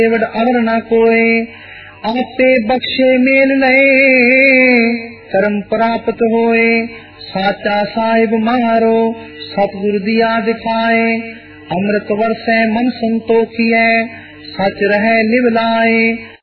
वड अवर न कोय, आपे बख्शे मेल लए, करम प्राप्त होए। साचा साहिब मारो, सतगुरु दिया दिखाए, अमृत वर्षे मन संतोखिए, सच रहे लिव लाए।